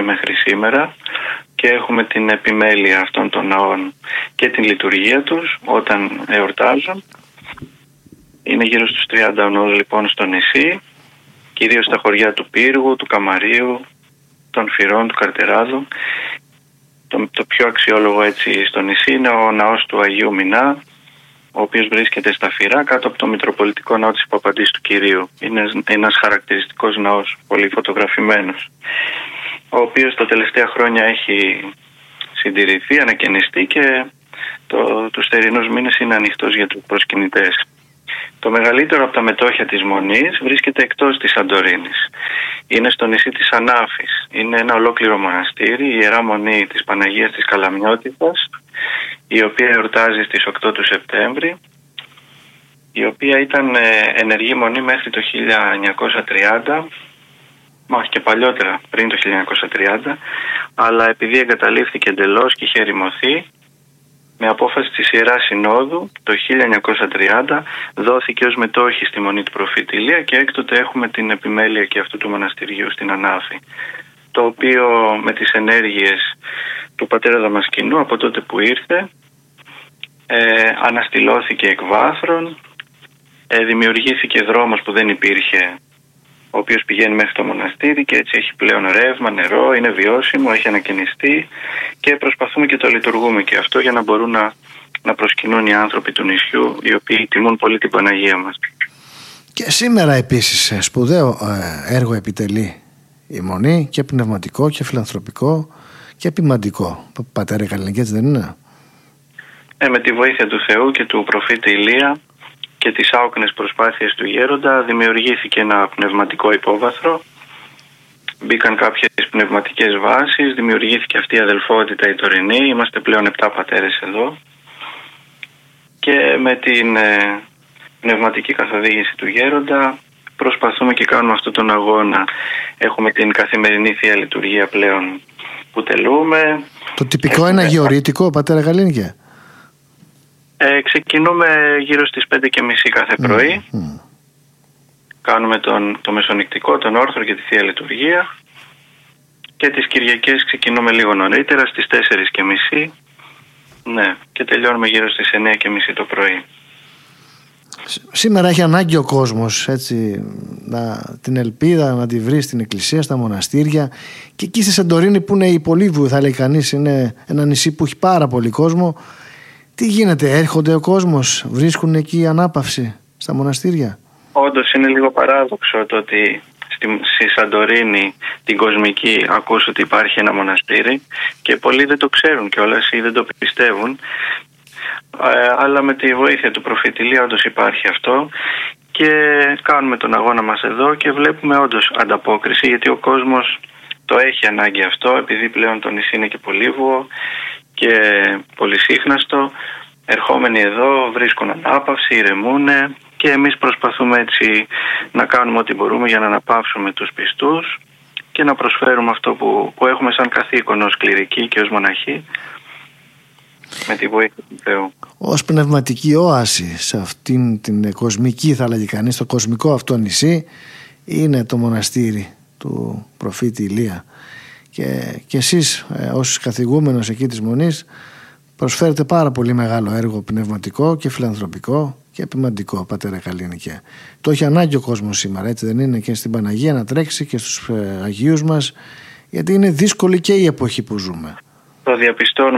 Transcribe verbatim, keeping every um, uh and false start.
μέχρι σήμερα και έχουμε την επιμέλεια αυτών των ναών και την λειτουργία τους όταν εορτάζουν. Είναι γύρω στους τριάντα ναούς λοιπόν στο νησί, κυρίως στα χωριά του Πύργου, του Καμαρίου, των Φυρών, του Καρτεράδου. Το, το πιο αξιόλογο έτσι στο νησί είναι ο ναός του Αγίου Μινά, ο οποίος βρίσκεται στα Φυρά κάτω από το Μητροπολιτικό Ναό της Παπαντής του Κυρίου. Είναι ένας χαρακτηριστικός ναός, πολύ φωτογραφημένος, ο οποίος τα τελευταία χρόνια έχει συντηρηθεί, ανακαινιστεί και το, τους θερινούς μήνες είναι ανοιχτός για τους προσκυνητές. Το μεγαλύτερο από τα μετόχια της Μονής βρίσκεται εκτός της Σαντορίνης. Είναι στο νησί της Ανάφης. Είναι ένα ολόκληρο μοναστήρι, η Ιερά Μονή της Παναγίας της Καλαμιώτισσας, η οποία εορτάζει στις οκτώ του Σεπτέμβρη, η οποία ήταν ενεργή μονή μέχρι το χίλια εννιακόσια τριάντα, μα και παλιότερα, πριν το χίλια εννιακόσια τριάντα, αλλά επειδή εγκαταλείφθηκε εντελώς και είχε ερημωθεί, με απόφαση της Ιεράς Συνόδου το χίλια εννιακόσια τριάντα δόθηκε ως μετόχη στη Μονή του Προφήτη Ηλία και έκτοτε έχουμε την επιμέλεια και αυτού του μοναστηριού στην Ανάφη, το οποίο με τις ενέργειες του πατέρα Δαμασκηνού από τότε που ήρθε ε, αναστηλώθηκε εκ βάθρων, ε, δημιουργήθηκε δρόμος που δεν υπήρχε, ο οποίος πηγαίνει μέχρι το μοναστήρι και έτσι έχει πλέον ρεύμα, νερό, είναι βιώσιμο, έχει ανακαινιστεί και προσπαθούμε και το λειτουργούμε και αυτό για να μπορούν να, να προσκυνούν οι άνθρωποι του νησιού, οι οποίοι τιμούν πολύ την Παναγία μας. Και σήμερα επίσης σπουδαίο έργο επιτελεί η Μονή, και πνευματικό και φιλανθρωπικό και ποιμαντικό. Πατέρα Καλλινική, έτσι δεν είναι? Ε, με τη βοήθεια του Θεού και του προφήτη Ηλία και τις άοκνες προσπάθειες του γέροντα δημιουργήθηκε ένα πνευματικό υπόβαθρο, μπήκαν κάποιες πνευματικές βάσεις, δημιουργήθηκε αυτή η αδελφότητα η τωρινή, είμαστε πλέον επτά πατέρες εδώ και με την ε, πνευματική καθοδήγηση του γέροντα προσπαθούμε και κάνουμε αυτόν τον αγώνα. Έχουμε την καθημερινή Θεία Λειτουργία πλέον που τελούμε. Το τυπικό έχουμε... είναι αγιορείτικο, πατέρα Καλλινική? Ε, ξεκινούμε γύρω στις πέντε και μισή κάθε πρωί. Mm, mm. Κάνουμε τον, το μεσονυκτικό, τον όρθρο και τη Θεία Λειτουργία. Και τις Κυριακές ξεκινούμε λίγο νωρίτερα, στις τέσσερις και μισή. Ναι, και τελειώνουμε γύρω στις εννιά και μισή το πρωί. Σήμερα έχει ανάγκη ο κόσμος, έτσι, να, την ελπίδα να τη βρει στην εκκλησία, στα μοναστήρια. Και εκεί στη Σαντορίνη που είναι η Πολύβου, θα λέει κανείς, είναι ένα νησί που έχει πάρα πολύ κόσμο. Τι γίνεται, έρχονται ο κόσμος, βρίσκουν εκεί ανάπαυση στα μοναστήρια? Όντως είναι λίγο παράδοξο το ότι στη, στη Σαντορίνη την κοσμική ακούς ότι υπάρχει ένα μοναστήρι και πολλοί δεν το ξέρουν κιόλας ή δεν το πιστεύουν, ε, αλλά με τη βοήθεια του προφήτη Ηλία όντως υπάρχει αυτό και κάνουμε τον αγώνα μας εδώ και βλέπουμε όντως ανταπόκριση, γιατί ο κόσμος το έχει ανάγκη αυτό, επειδή πλέον το νησί είναι και πολύβουο και πολυσύχναστο. Ερχόμενοι εδώ βρίσκουν ανάπαυση, ηρεμούνε και εμείς προσπαθούμε έτσι να κάνουμε ό,τι μπορούμε για να αναπαύσουμε τους πιστούς και να προσφέρουμε αυτό που, που έχουμε σαν καθήκον ως κληρικοί και ως μοναχοί με τη βοήθεια του Θεού. Ως πνευματική όαση σε αυτήν την κοσμική, θα λέγει κανείς, το κοσμικό αυτό νησί είναι το μοναστήρι του προφήτη Ηλία. Και, και εσείς ε, ως καθηγούμενος εκεί της Μονής προσφέρετε πάρα πολύ μεγάλο έργο πνευματικό και φιλανθρωπικό και ποιμαντικό, πατέρα Καλλινική. Το έχει ανάγκη ο κόσμος σήμερα, έτσι δεν είναι? Και στην Παναγία να τρέξει και στους ε, Αγίους μας, γιατί είναι δύσκολη και η εποχή που ζούμε. Το διαπιστώνουμε